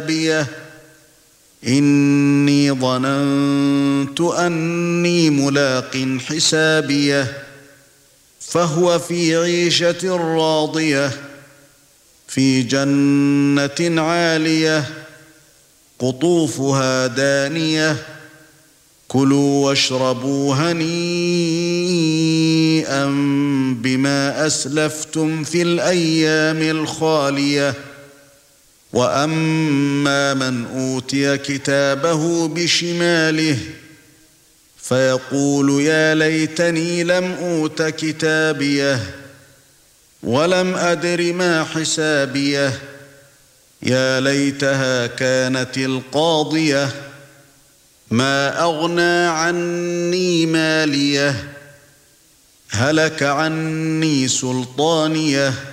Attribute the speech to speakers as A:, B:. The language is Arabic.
A: إني ظننت أني ملاق حسابيه فهو في عيشة راضية في جنة عالية قطوفها دانية كلوا واشربوا هنيئا بما أسلفتم في الأيام الخالية وأما من أوتي كتابه بشماله فيقول يا ليتني لم أوت كتابيه ولم أدر ما حسابيه يا ليتها كانت القاضية ما أغنى عني ماليه هلك عني سلطانيه